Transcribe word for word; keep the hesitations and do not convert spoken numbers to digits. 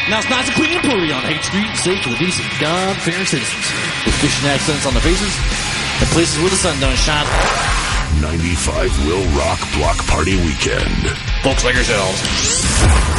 Now it's nice and clean and pretty on Haight Street, safe for the decent, God-fearing citizens. With fishing accents on the faces and places where the sun don't shine. ninety-five will rock block party weekend. Folks like yourselves.